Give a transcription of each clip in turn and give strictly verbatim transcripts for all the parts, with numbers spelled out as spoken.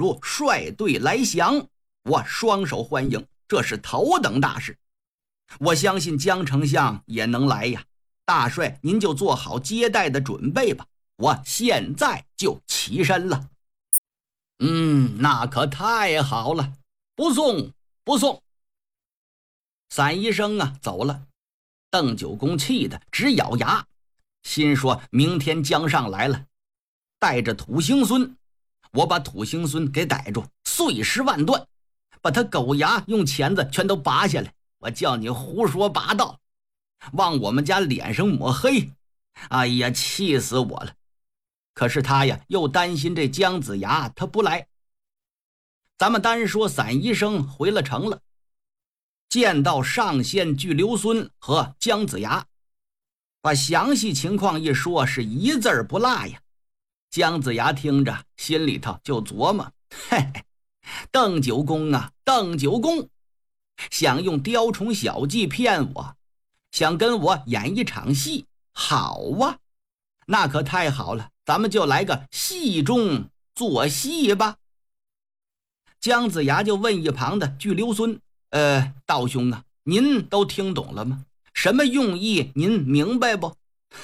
如率队来降，我双手欢迎，这是头等大事。我相信江丞相也能来呀，大帅您就做好接待的准备吧，我现在就起身了。嗯，那可太好了，不送不送。散医生啊走了，邓九公气得直咬牙，心说明天江上来了，带着土行孙，我把土行孙给逮住，碎尸万段，把他狗牙用钳子全都拔下来，我叫你胡说八道，往我们家脸上抹黑，哎呀，气死我了。可是他呀又担心这姜子牙他不来。咱们单说散医生回了城了，见到上仙巨留孙和姜子牙，把详细情况一说，是一字儿不落呀。姜子牙听着心里头就琢磨，嘿嘿，邓九公啊，邓九公想用雕虫小技骗我，想跟我演一场戏，好啊，那可太好了，咱们就来个戏中做戏吧。姜子牙就问一旁的巨留孙，呃，道兄啊，您都听懂了吗？什么用意您明白不？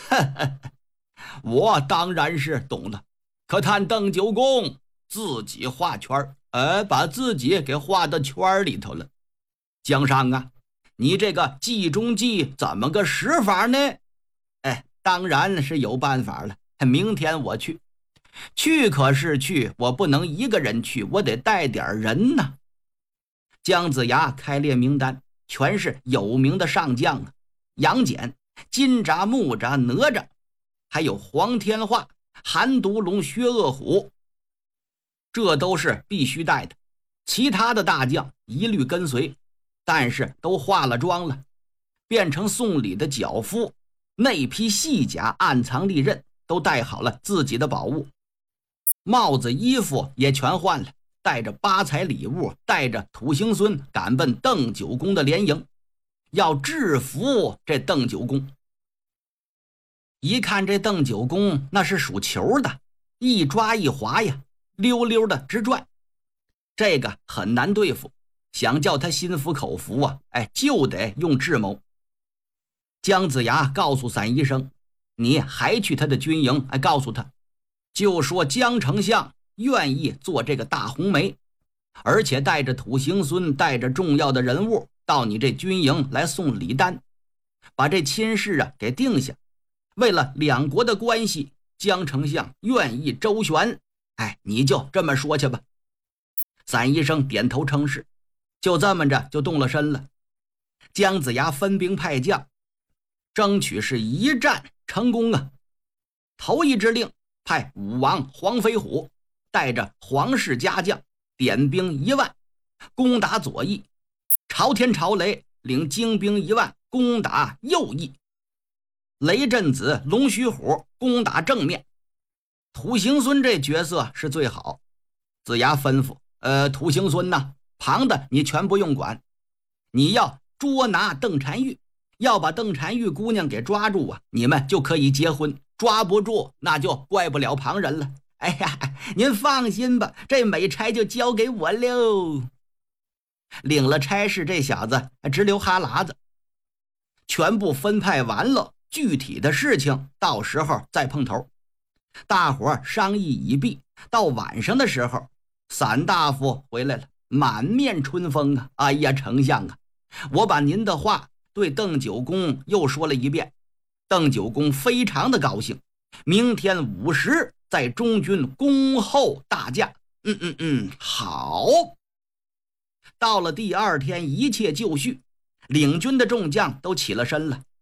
我当然是懂了，可叹邓九公自己画圈，呃，把自己给画到圈里头了。姜尚啊，你这个计中计怎么个使法呢？哎，当然是有办法了，明天我去。去可是去，我不能一个人去，我得带点人呢。姜子牙开列名单，全是有名的上将啊，杨戬、金吒、木吒、哪吒，还有黄天化、韩独龙、薛恶虎，这都是必须带的。其他的大将一律跟随，但是都化了妆了，变成送礼的脚夫，内披细甲，暗藏利刃，都带好了自己的宝物，帽子衣服也全换了，带着八彩礼物，带着土行孙赶奔邓九公的连营，要制服这邓九公。一看这邓九公那是属球的，一抓一滑呀，溜溜的直转，这个很难对付，想叫他心服口服啊，哎，就得用智谋。姜子牙告诉散医生，你还去他的军营，哎，告诉他就说姜丞相愿意做这个大红梅，而且带着土行孙，带着重要的人物到你这军营来送礼单，把这亲事啊给定下。为了两国的关系，姜丞相愿意周旋，哎，你就这么说去吧。散医生点头称是，就这么着就动了身了。姜子牙分兵派将，争取是一战成功啊。头一支令派武王黄飞虎带着皇室家将点兵一万攻打左翼，朝天朝雷领精兵一万攻打右翼，雷震子龙须虎攻打正面。土行孙这角色是最好，子牙吩咐，呃，土行孙呐，旁的你全不用管，你要捉拿邓婵玉，要把邓婵玉姑娘给抓住啊，你们就可以结婚，抓不住那就怪不了旁人了。哎呀，您放心吧，这美差就交给我喽。领了差事，这小子直流哈喇子。全部分派完了，具体的事情到时候再碰头。大伙儿商议已毕，到晚上的时候，散大夫回来了，满面春风啊！哎呀，丞相啊，我把您的话对邓九公又说了一遍，邓九公非常的高兴，明天午时在中军恭候大驾。嗯嗯嗯，好。到了第二天，一切就绪，领军的众将都起了身了，